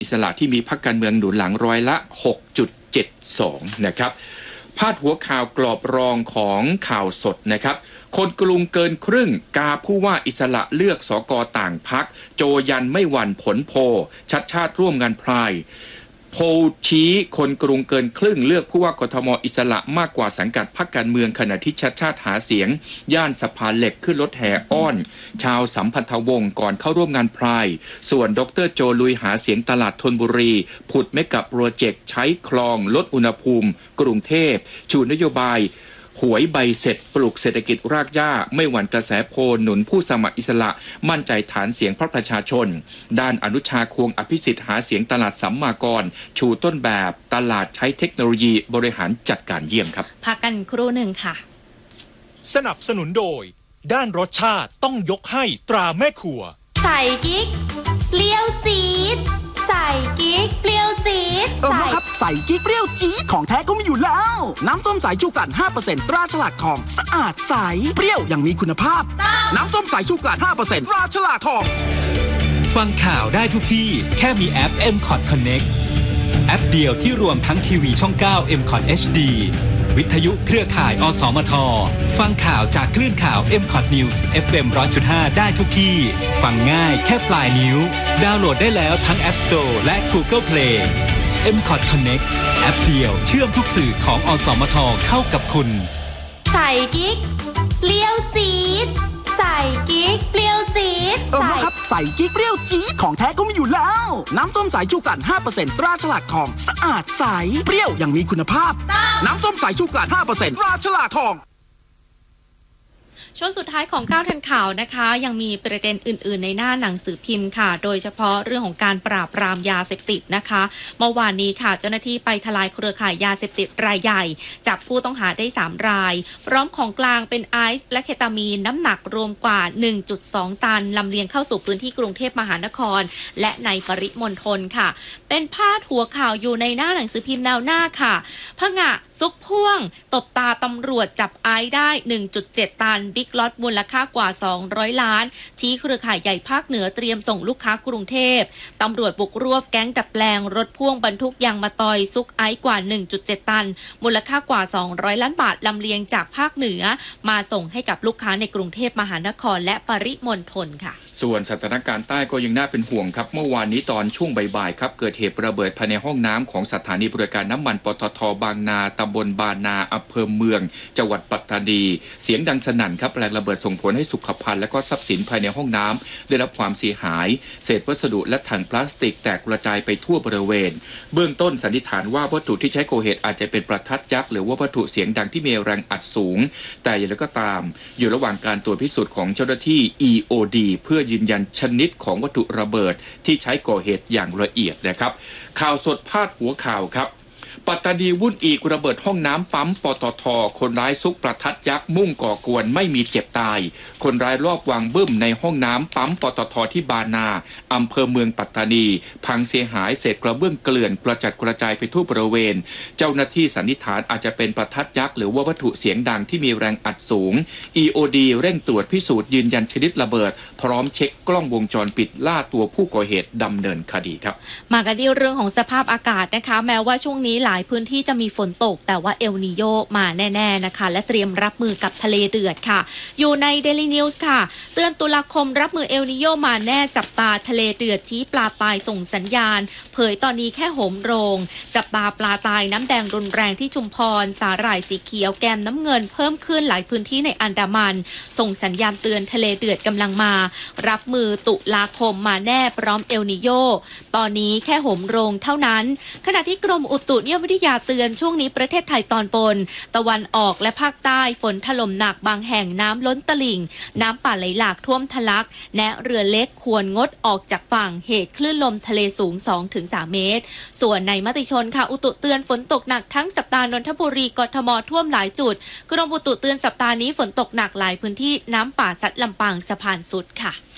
อิสระที่มีพรรคการเมืองหนุนหลังร้อยละ 6.72 นะครับพาดหัวข่าวกรอบรองของข่าวสดนะครับคนกรุงเกินครึ่งกาผู้ว่าอิสระเลือกสกต่างพรรคโจยันไม่หวั่นผลโพชัดชาติร่วมงานพรายโพชี้คนกรุงเกินครึ่งเลือกผู้ว่ากทมอิสระมากกว่าสังกัดพรรคการเมืองขณะที่ชัดชาติหาเสียงย่านสะพานเหล็กขึ้นรถแห่อ้อนชาวสัมพันธวงศ์ก่อนเข้าร่วมงานพรายส่วนดรโจลุยหาเสียงตลาดธนบุรีผุดเมกะโปรเจกต์ใช้คลองลดอุณหภูมิกรุงเทพชูนโยบายหวยใบเสร็จปลุกเศรษฐกิจรากหญ้าไม่หวั่นกระแสโพลหนุนผู้สมัครอิสระมั่นใจฐานเสียงพรรคประชาชนด้านอนุชาควงอภิสิทธิ์หาเสียงตลาดสัมมากรชูต้นแบบตลาดใช้เทคโนโลยีบริหารจัดการเยี่ยมครับพักกันครู่หนึ่งค่ะสนับสนุนโดยด้านรสชาติต้องยกให้ตราแม่ครัวใส่กิ๊กเปรี้ยวจี๊ดใส่กิ๊กเปรี้ยวจี๊ดครับใส่กิ๊กเปรี้ยวจี๊ดของแท้ก็มีอยู่แล้วน้ำส้มสายชูกลั่น 5% ตราฉลากทองสะอาดใสเปรี้ยวอย่างมีคุณภาพน้ำส้มสายชูกลั่น 5% ตราฉลากทองฟังข่าวได้ทุกที่แค่มีแอป MCOT Connect แอปเดียวที่รวมทั้งทีวีช่อง 9 MCOT HD วิทยุเครือข่ายอสมทฟังข่าวจากคลื่นข่าว MCOT News FM 100.5 ได้ทุกที่ฟังง่ายแค่ปลายนิ้วดาวน์โหลดได้แล้วทั้ง App Store และ Google Play MCOT Connect แอปเดียวเชื่อมทุกสื่อของอสมทเข้ากับคุณใส่กิ๊กเปรี้ยวจี๊ดใส่กิ๊กเปรี้ยวจี๊ดครับใส่กิ๊กเปรี้ยวจี๊ดของแท้ก็มีอยู่แล้วน้ำส้มสายชูกลั่น 5% ตราฉลากทองสะอาดใสเปรี้ยวอย่างมีคุณภาพน้ำส้มสายชูกลั่น 5% ตราฉลากทองช่วงสุดท้ายของ9ทันข่าวนะคะยังมีประเด็นอื่นๆในหน้าหนังสือพิมพ์ค่ะโดยเฉพาะเรื่องของการปราบปรามยาเสพติดนะคะเมื่อวานนี้ค่ะเจ้าหน้าที่ไปทลายเครือข่ายยาเสพติดรายใหญ่จับผู้ต้องหาได้3รายพร้อมของกลางเป็นไอซ์และเคตามีนน้ำหนักรวมกว่า 1.2 ตันลำเลียงเข้าสู่พื้นที่กรุงเทพมหานครและในปริมณฑลค่ะเป็นพาดหัวข่าวอยู่ในหน้าหนังสือพิมพ์แนวหน้าค่ะผงะซุกพ่วงตบตาตำรวจจับไอซ์ได้ 1.7 ตันบิ๊กล็อตมูลค่ากว่า200ล้านชี้เครือข่ายใหญ่ภาคเหนือเตรียมส่งลูกค้ากรุงเทพตำรวจบุกรวบแก๊งดัดแปลงรถพ่วงบรรทุกยางมะตอยซุกไอซ์กว่า 1.7 ตันมูลค่ากว่า200ล้านบาทลำเลียงจากภาคเหนือมาส่งให้กับลูกค้าในกรุงเทพมหานครและปริมณฑลค่ะส่วนสถานการณ์ใต้ก็ยังน่าเป็นห่วงครับเมื่อวานนี้ตอนช่วงบ่ายๆครับเกิดเหตุระเบิดภายในห้องน้ำของสถานีบริการน้ำมันปตท.บางนาตำบลบานาอำเภอเมืองจังหวัดปัตตานีเสียงดังสนั่นครับแรงระเบิดส่งผลให้สุขภัณฑ์และก็ทรัพย์สินภายในห้องน้ำได้รับความเสียหายเศษวัสดุและถังพลาสติกแตกกระจายไปทั่วบริเวณเบื้องต้นสันนิษฐานว่าวัตถุที่ใช้ก่อเหตุอาจจะเป็นประทัดยักษ์หรือว่าวัตถุเสียงดังที่มีแรงอัดสูงแต่อย่างไรก็ตามอยู่ระหว่างการตรวจพิสูจน์ของเจ้าหน้าที่ EOD เพื่อยืนยันชนิดของวัตถุระเบิดที่ใช้ก่อเหตุอย่างละเอียดนะครับข่าวสดพาดหัวข่าวครับปัตตานีวุ่นอีกระเบิดห้องน้ำปั๊มปตท.คนร้ายซุกประทัดยักษ์มุ่งก่อกวนไม่มีเจ็บตายคนร้ายรอบวางบึ้มในห้องน้ำปั๊มปตท.ที่บานาอำเภอเมืองปัตตานีพังเสียหายเศษกระเบื้องเกลื่อนกระจัดกระจายไปทั่วบริเวณเจ้าหน้าที่สันนิษฐานอาจจะเป็นประทัดยักษ์หรือว่าวัตถุเสียงดังที่มีแรงอัดสูง EOD เร่งตรวจพิสูจน์ยืนยันชนิดระเบิดพร้อมเช็คกล้องวงจรปิดล่าตัวผู้ก่อเหตุดำเนินคดีครับมากันที่เรื่องของสภาพอากาศนะคะแม้ว่าช่วงนี้หลายพื้นที่จะมีฝนตกแต่ว่าเอลนีโยมาแน่ๆนะคะและเตรียมรับมือกับทะเลเดือดค่ะอยู่ใน Daily News ค่ะเตือนตุลาคมรับมือเอลนีโยมาแน่จับตาทะเลเดือดชี้ปลาตายส่งสัญญาณเผยตอนนี้แค่โหมโรงจับตาปลาตายน้ำแดงรุนแรงที่ชุมพรสาหร่ายสีเขียวแกมน้ำเงินเพิ่มขึ้นหลายพื้นที่ในอันดามันส่งสัญญาณเตือนทะเลเดือดกำลังมารับมือตุลาคมมาแน่พร้อมเอลนีโยตอนนี้แค่โหมโรงเท่านั้นขณะที่กรมอุตุนิยมวิทยาเตือนช่วงนี้ประเทศไทยตอนบนตะวันออกและภาคใต้ฝนถล่มหนักบางแห่งน้ำล้นตลิ่งน้ำป่าไหลหลากท่วมทะลักแนะเรือเล็กควรงดออกจากฝั่งเหตุคลื่นลมทะเลสูง 2-3 เมตรส่วนในมติชนค่ะอุตุเตือนฝนตกหนักทั้งสัปดาห์นนทบุรีกทมท่วมหลายจุดกรมอุตุเตือนสัปดาห์นี้ฝนตกหนักหลายพื้นที่น้ำป่าซัดลำปางสะพานสุดค่ะ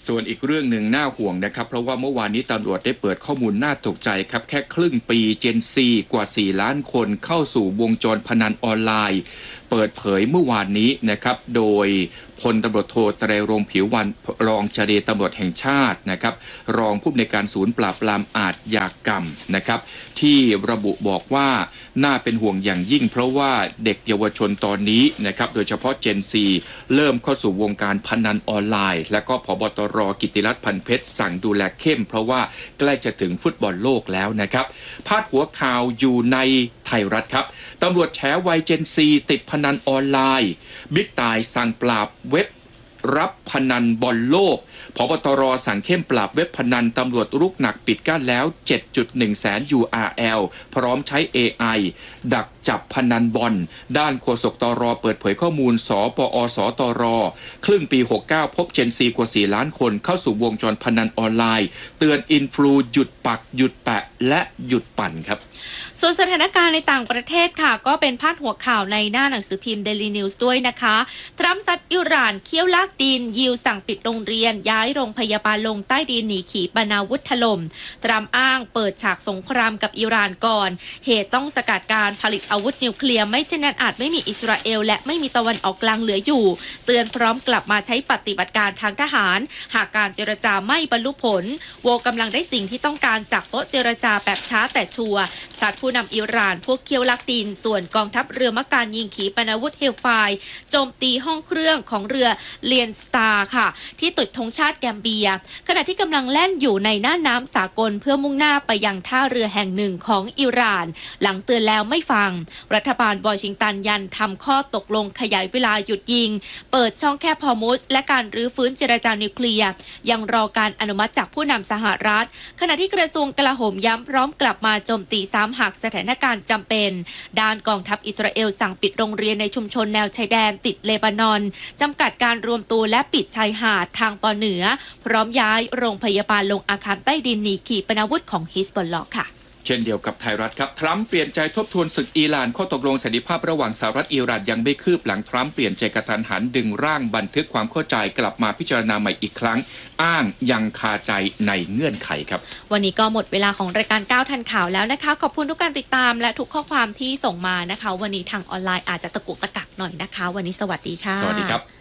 ส่วนอีกเรื่องหนึ่งน่าห่วงนะครับเพราะว่าเมื่อวานนี้ตำรวจได้เปิดข้อมูลน่าตกใจครับแค่ครึ่งปีเจนซีกว่า4ล้านคนเข้าสู่วงจรพนันออนไลน์เปิดเผยเมื่อวานนี้นะครับโดยพลตำรวจโทไตรรงค์ผิววรรณรองเจรตำรวจแห่งชาตินะครับรองผู้อำนวยการศูนย์ปราบปรามอาชญากรรมนะครับที่ระบุบอกว่าน่าเป็นห่วงอย่างยิ่งเพราะว่าเด็กเยาวชนตอนนี้นะครับโดยเฉพาะเจนซีเริ่มเข้าสู่วงการพนันออนไลน์และก็ผบตร.กิตติรัตน์พันเพชรสั่งดูแลเข้มเพราะว่าใกล้จะถึงฟุตบอลโลกแล้วนะครับพาดหัวข่าวอยู่ในไทยรัฐครับตำรวจแฉวัยเจนซีติดพนันออนไลน์บิ๊กต่ายสั่งปราบเว็บรับพนันบอลโลกผบตร.สั่งเข้มปราบเว็บพนันตำรวจรุกหนักปิดกั้นแล้ว 7.1 แสน URL พร้อมใช้ AI ดักจับพนันบอลด้านโฆษกตร.เปิดเผยข้อมูลสปอสตร.ครึ่งปี 69 พบเจนซีกว่า 4 ล้านคนเข้าสู่วงจรพนันออนไลน์เตือนอินฟลูหยุดปักหยุดแปะและหยุดปั่นครับส่วนสถานการณ์ในต่างประเทศค่ะก็เป็นพาดหัวข่าวในหน้าหนังสือพิมพ์ Daily News ด้วยนะคะทรัมป์ซัดอิหร่านเคี่ยวลากดินยิวสั่งปิดโรงเรียนย้ายโรงพยาบาลลงใต้ดินหนีขีปนาวุธถล่มทรัมป์อ้างเปิดฉากสงครามกับอิหร่านก่อนเหตุต้องสกัดการผลิตอาวุธนิวเคลียร์ไม่เช่นนั้นอาจไม่มีอิสราเอลและไม่มีตะวันออกกลางเหลืออยู่เตือนพร้อมกลับมาใช้ปฏิบัติการทางทหารหากการเจรจาไม่บรรลุผลโวกำลังได้สิ่งที่ต้องการจากโต๊ะเจรจาแบบช้าแต่ชัวร์สัตว์ผู้นำอิหร่านพวกเคี่ยวลักดินส่วนกองทัพเรือมักการยิงขีปนาวุธเฮลไฟร์โจมตีห้องเครื่องของเรือเลียนสตาร์ค่ะที่ติดธงชาติแกมเบียขณะที่กำลังแล่นอยู่ในหน้าน้ำสากลเพื่อมุ่งหน้าไปยังท่าเรือแห่งหนึ่งของอิหร่านหลังเตือนแล้วไม่ฟังรัฐบาลวอชิงตันยันทำข้อตกลงขยายเวลาหยุดยิงเปิดช่องแคบฮอร์มุสและการรื้อฟื้นเจรจานิวเคลียร์ยังรอการอนุมัติจากผู้นำสหรัฐขณะที่กระทรวงกลาโหมย้ำพร้อมกลับมาโจมตีซ้ำหากสถานการณ์จำเป็นด้านกองทัพอิสราเอลสั่งปิดโรงเรียนในชุมชนแนวชายแดนติดเลบานอนจำกัดการรวมตัวและปิดชายหาดทางตอนเหนือพร้อมย้ายโรงพยาบาลลงอาคารใต้ดินหนีขีปนาวุธของฮิซบอลเลาะห์ค่ะเช่นเดียวกับไทยรัฐครับทรัมป์เปลี่ยนใจทบทวนศึกอิหร่านข้อตกลงสันติภาพระหว่างสหรัฐอิหร่านยังไม่คืบหลังทรัมป์เปลี่ยนใจกระทันหันดึงร่างบันทึกความเข้าใจกลับมาพิจารณาใหม่อีกครั้งอ้างยังคาใจในเงื่อนไขครับวันนี้ก็หมดเวลาของรายการ9ทันข่าวแล้วนะคะขอบคุณทุกการติดตามและทุกข้อความที่ส่งมานะคะวันนี้ทางออนไลน์อาจจะตะกุกตะกักหน่อยนะคะวันนี้สวัสดีค่ะสวัสดีครับ